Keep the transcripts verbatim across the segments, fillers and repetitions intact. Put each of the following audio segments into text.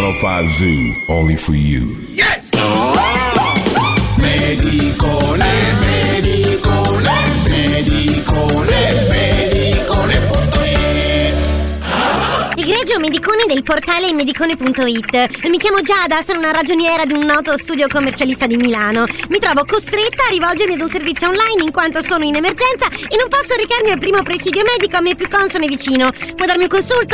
oh five Zoo, only for you. Yes! Medicone, medicone, medicone, medicone.it. Egregio Medicone del portale medicone punto it. Mi chiamo Giada, sono una ragioniera di un noto studio commercialista di Milano. Mi trovo costretta a rivolgermi ad un servizio online in quanto sono in emergenza e non posso recarmi al primo presidio medico a me più consono e vicino. Può darmi un consulto?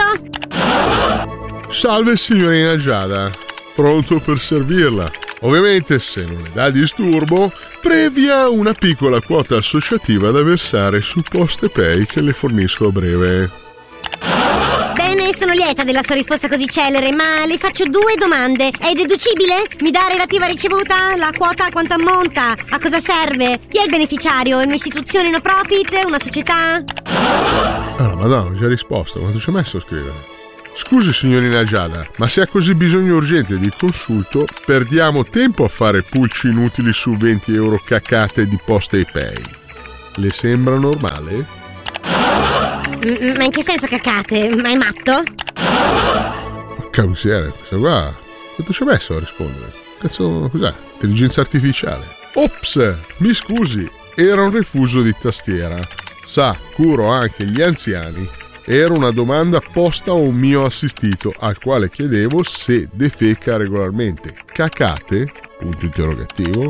Salve signorina Giada, pronto per servirla. Ovviamente, se non le dà disturbo, previa una piccola quota associativa da versare su PostePay che le fornisco a breve. Bene, sono lieta della sua risposta così celere, ma le faccio due domande. È deducibile? Mi dà relativa ricevuta? La quota quanto ammonta? A cosa serve? Chi è il beneficiario? È un'istituzione no profit? Una società? Ah, madonna, ho già risposto, quanto ci ha messo a scrivere? Scusi signorina Giada, ma se ha così bisogno urgente di consulto, perdiamo tempo a fare pulci inutili su venti euro cacate di PostePay. Le sembra normale? Ma in che senso cacate? Ma è matto? Porca miseria, questa qua, quanto ci ha messo a rispondere? Cazzo, cos'è? Intelligenza artificiale? Ops, mi scusi, era un refuso di tastiera. Sa, curo anche gli anziani. Era una domanda posta a un mio assistito al quale chiedevo se defeca regolarmente. Cacate? Punto interrogativo.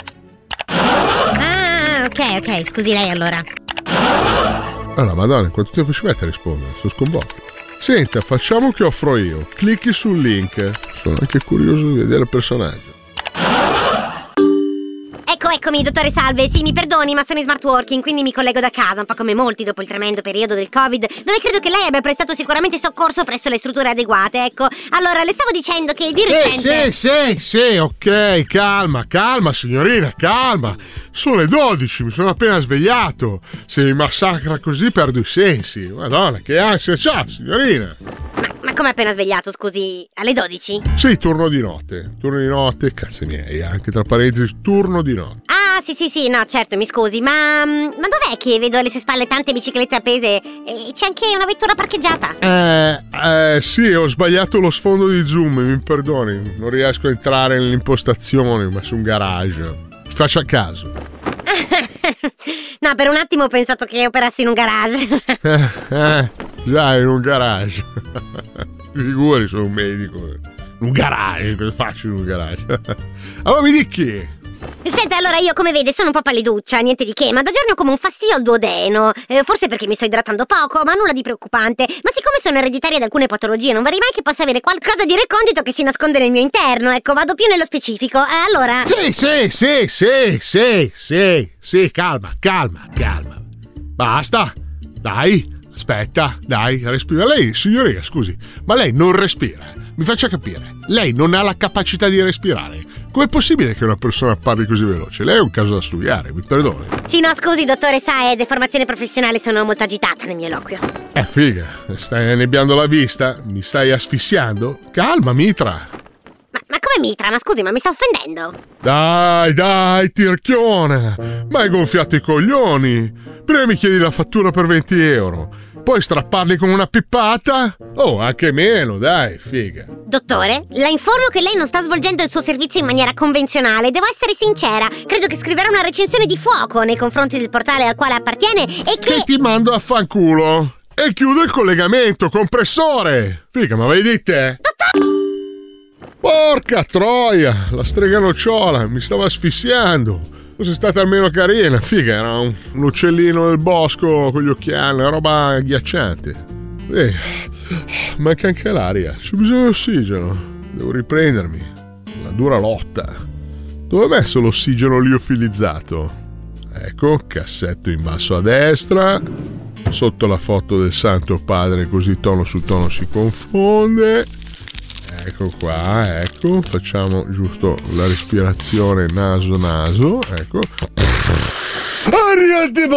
Ah, ok, ok, scusi lei allora. Allora, madonna, quanto tempo ci mette a rispondere? Sono sconvolto. Senta, facciamo che offro io. Clicchi sul link. Sono anche curioso di vedere il personaggio. Ecco, eccomi, dottore Salve. Sì, mi perdoni, ma sono in smart working, quindi mi collego da casa, un po' come molti dopo il tremendo periodo del Covid, dove credo che lei abbia prestato sicuramente soccorso presso le strutture adeguate, ecco. Allora, le stavo dicendo che di recente... Sì, sì, sì, sì, ok, calma, calma, signorina, calma. Sono le dodici, mi sono appena svegliato. Se mi massacra così perdo i sensi. Madonna, che ansia c'ha, signorina. Ma, ma come appena svegliato, scusi? Alle dodici? Sì, turno di notte. Turno di notte, cazzo miei, anche tra parentesi, turno di notte. Ah, sì, sì, sì, no, certo, mi scusi, ma... Ma dov'è che vedo alle sue spalle tante biciclette appese e c'è anche una vettura parcheggiata? Eh, eh, sì, ho sbagliato lo sfondo di Zoom, mi perdoni. Non riesco a entrare nell'impostazione, ma su un garage. Faccia caso. No, per un attimo ho pensato che operassi in un garage. eh, eh, già, in un garage. Figuri, sono un medico. Un garage, cosa faccio in un garage? Allora mi dica. Senta, allora io come vede sono un po' palliduccia, niente di che, ma da giorni ho come un fastidio al duodeno. eh, Forse perché mi sto idratando poco, ma nulla di preoccupante. Ma siccome sono ereditaria di alcune patologie, non vorrei mai che possa avere qualcosa di recondito che si nasconde nel mio interno. Ecco, vado più nello specifico. eh, Allora... Sì, sì, sì, sì, sì, sì, sì, calma, calma, calma. Basta, dai, aspetta, dai, respira. Lei, signorina, scusi, ma lei non respira. Mi faccia capire, lei non ha la capacità di respirare. Com'è possibile che una persona parli così veloce? Lei è un caso da studiare, mi perdoni. Sì, no, scusi, dottore, sa, è deformazione professionale, sono molto agitata nel mio eloquio. Eh, figa, stai annebbiando la vista? Mi stai asfissiando? Calma, Mitra. Ma, ma come Mitra? Ma scusi, ma mi sta offendendo? Dai, dai, tirchiona. Ma hai gonfiato i coglioni. Prima mi chiedi la fattura per venti euro. Poi strapparli con una pippata? Oh, anche meno, dai, figa. Dottore, la informo che lei non sta svolgendo il suo servizio in maniera convenzionale. Devo essere sincera, credo che scriverà una recensione di fuoco nei confronti del portale al quale appartiene e che... Che ti mando a fanculo. E chiudo il collegamento, compressore. Figa, ma vedi te? Dottore! Porca troia, la strega nocciola, mi stava asfissiando. Fosse stata almeno carina, figa, era un, un uccellino del bosco con gli occhiali, una roba agghiacciante. Eh, manca anche l'aria, c'è bisogno di ossigeno, devo riprendermi. Una dura lotta. Dove ho messo l'ossigeno liofilizzato? Ecco, cassetto in basso a destra, sotto la foto del Santo Padre, così tono su tono si confonde. Ecco qua, ecco, facciamo giusto la respirazione naso-naso, ecco. Arrivati